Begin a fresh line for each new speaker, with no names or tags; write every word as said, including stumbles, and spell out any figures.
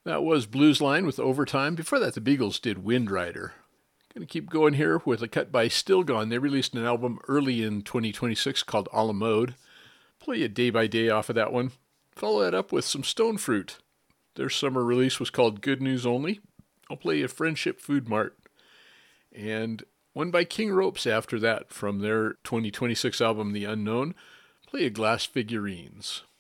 That was Blues Line with Overtime. Before that, the Beagles did Wind Rider. Gonna keep going here with a cut by Still Gone. They released an album early in twenty twenty-six called A la Mode. Play a Day by Day off of that one. Follow that up with some Stone Fruit. Their summer release was called Good News Only. I'll play a Friendship Food Mart. And one by King Ropes after that from their twenty twenty-six album The Unknown. Play a Glass Figurines.